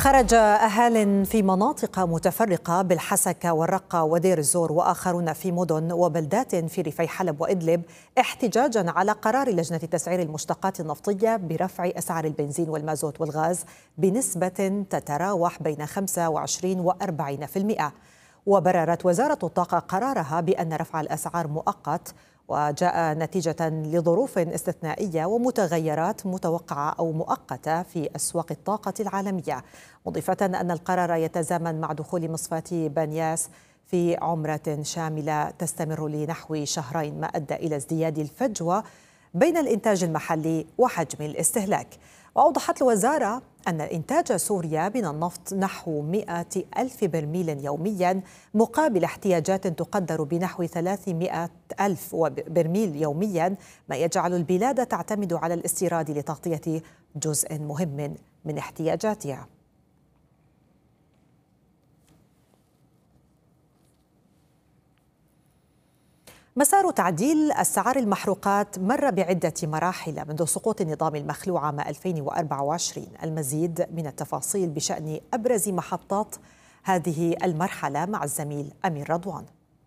خرج أهال في مناطق متفرقة بالحسكة والرقة ودير الزور وآخرون في مدن وبلدات في ريفي حلب وإدلب احتجاجا على قرار لجنة تسعير المشتقات النفطية برفع أسعار البنزين والمازوت والغاز بنسبة تتراوح بين 25 و 40%. وبررت وزارة الطاقة قرارها بأن رفع الأسعار مؤقت وجاء نتيجة لظروف استثنائية ومتغيرات متوقعة أو مؤقتة في أسواق الطاقة العالمية، مضيفة أن القرار يتزامن مع دخول مصفاة بانياس في عمرة شاملة تستمر لنحو شهرين، ما أدى إلى ازدياد الفجوة بين الإنتاج المحلي وحجم الاستهلاك. وأوضحت الوزارة أن إنتاج سوريا من النفط نحو 100 ألف برميل يوميا مقابل احتياجات تقدر بنحو 300 ألف برميل يوميا، ما يجعل البلاد تعتمد على الاستيراد لتغطية جزء مهم من احتياجاتها. مسار تعديل أسعار المحروقات مر بعدة مراحل منذ سقوط النظام المخلوع عام 2024. المزيد من التفاصيل بشأن أبرز محطات هذه المرحلة مع الزميل أمير رضوان.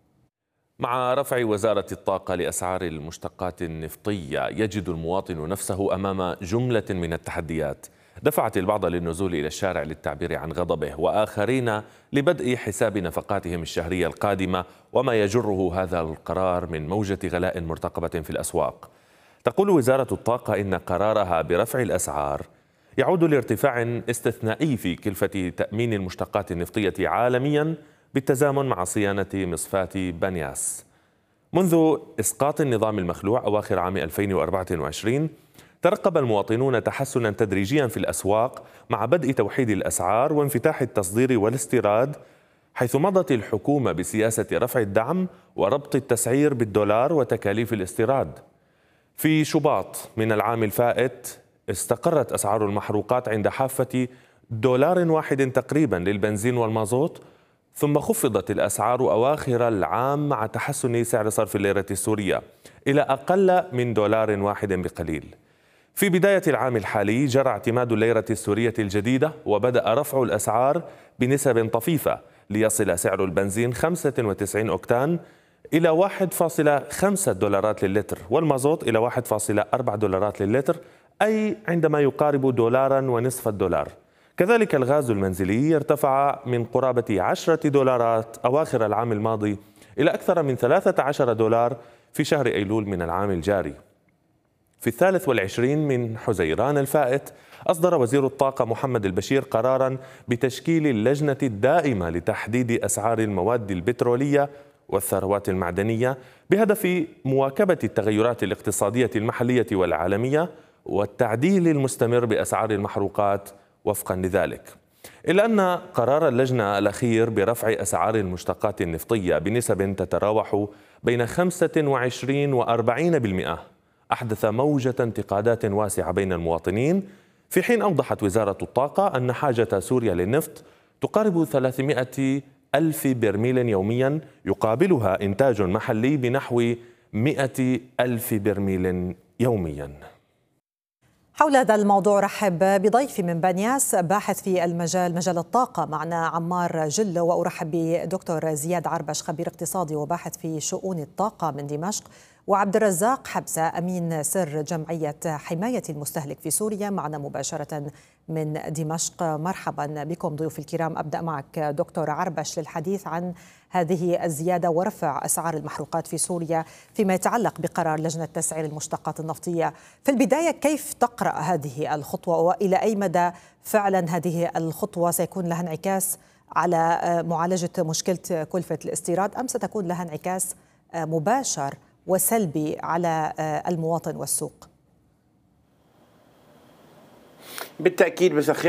مع رفع وزارة الطاقة لأسعار المشتقات النفطية، يجد المواطن نفسه أمام جملة من التحديات دفعت البعض للنزول إلى الشارع للتعبير عن غضبه، وآخرين لبدء حساب نفقاتهم الشهرية القادمة، وما يجره هذا القرار من موجة غلاء مرتقبة في الأسواق. تقول وزارة الطاقة إن قرارها برفع الأسعار يعود لارتفاع استثنائي في كلفة تأمين المشتقات النفطية عالميا بالتزامن مع صيانة مصفاة بانياس. منذ إسقاط النظام المخلوع أواخر عام 2024 ترقب المواطنون تحسنا تدريجيا في الأسواق مع بدء توحيد الأسعار وانفتاح التصدير والاستيراد، حيث مضت الحكومة بسياسة رفع الدعم وربط التسعير بالدولار وتكاليف الاستيراد. في شباط من العام الفائت استقرت أسعار المحروقات عند حافة دولار واحد تقريبا للبنزين والمازوت، ثم خفضت الأسعار أواخر العام مع تحسن سعر صرف الليرة السورية إلى أقل من دولار واحد بقليل. في بداية العام الحالي جرى اعتماد الليرة السورية الجديدة وبدأ رفع الأسعار بنسب طفيفة، ليصل سعر البنزين 95 أوكتان إلى 1.5 دولارات للتر، والمازوت إلى 1.4 دولارات للتر، أي عندما يقارب $1.50. كذلك الغاز المنزلي ارتفع من قرابة 10 دولارات أواخر العام الماضي إلى أكثر من 13 دولار في شهر أيلول من العام الجاري. في 23 من حزيران الفائت أصدر وزير الطاقة محمد البشير قراراً بتشكيل اللجنة الدائمة لتحديد أسعار المواد البترولية والثروات المعدنية بهدف مواكبة التغيرات الاقتصادية المحلية والعالمية والتعديل المستمر بأسعار المحروقات وفقاً لذلك. إلا أن قرار اللجنة الأخير برفع أسعار المشتقات النفطية بنسب تتراوح بين 25 و 40% أحدث موجة انتقادات واسعة بين المواطنين، في حين أوضحت وزارة الطاقة أن حاجة سوريا للنفط تقارب 300 ألف برميل يوميا، يقابلها إنتاج محلي بنحو 100 ألف برميل يوميا. حول هذا الموضوع رحب بضيفي من بانياس باحث في مجال الطاقة، معنا عمار جلو، وأرحب بدكتور زياد عربش خبير اقتصادي وباحث في شؤون الطاقة من دمشق، وعبد الرزاق حبسة أمين سر جمعية حماية المستهلك في سوريا معنا مباشرة من دمشق. مرحبا بكم ضيوف الكرام. أبدأ معك دكتور عربش للحديث عن هذه الزيادة ورفع أسعار المحروقات في سوريا فيما يتعلق بقرار لجنة تسعير المشتقات النفطية. في البداية كيف تقرأ هذه الخطوة، وإلى أي مدى فعلا هذه الخطوة سيكون لها انعكاس على معالجة مشكلة كلفة الاستيراد، أم ستكون لها انعكاس مباشر وسلبي على المواطن والسوق؟ بالتأكيد. بس